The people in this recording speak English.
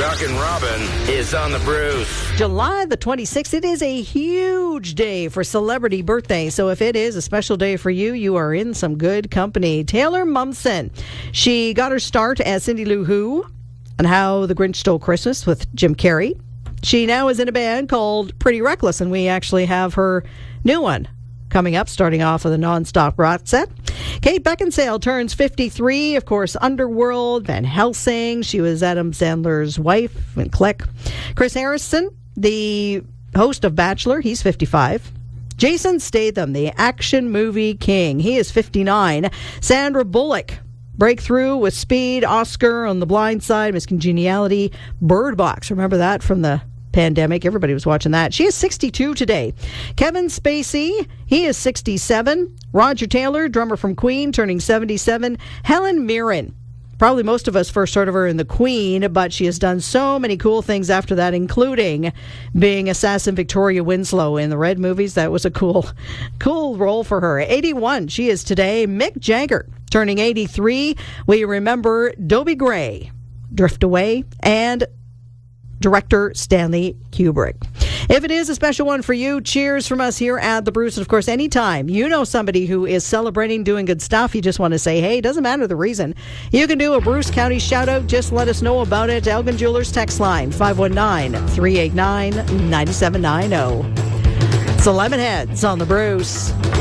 Rockin' Robin is on the Bruce. July the 26th, it is a huge day for celebrity birthdays. So if it is a special day for you, you are in some good company. Taylor Momsen. She got her start as Cindy Lou Who on How the Grinch Stole Christmas with Jim Carrey. She now is in a band called Pretty Reckless, and we actually have her new one coming up, starting off with a non-stop rock set. Kate Beckinsale turns 53. Of course, Underworld, Van Helsing. She was Adam Sandler's wife in Click. Chris Harrison, the host of Bachelor, he's 55. Jason Statham, the action movie king, he is 59. Sandra Bullock, breakthrough with Speed, Oscar on The Blind Side, Miss Congeniality, Bird Box. Remember that from the pandemic? Everybody was watching that. She is 62 today. Kevin Spacey, he is 67. Roger Taylor, drummer from Queen, turning 77. Helen Mirren, probably most of us first heard of her in The Queen, but she has done so many cool things after that, including being Assassin Victoria Winslow in the Red movies. That was a cool role for her. 81, she is today. Mick Jagger, turning 83. We remember Dobie Gray, Drift Away, and director Stanley Kubrick. If it is a special one for you, cheers from us here at The Bruce. And of course, anytime you know somebody who is celebrating, doing good stuff, you just want to say, hey, doesn't matter the reason, you can do a Bruce County shout out. Just let us know about it. Elgin Jewelers text line 519-389-9790. It's the Lemonheads on The Bruce.